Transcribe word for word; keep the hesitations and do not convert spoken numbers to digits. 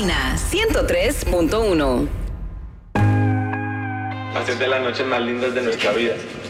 Cabina ciento tres punto uno. Hacer de las noches más lindas de nuestra vida.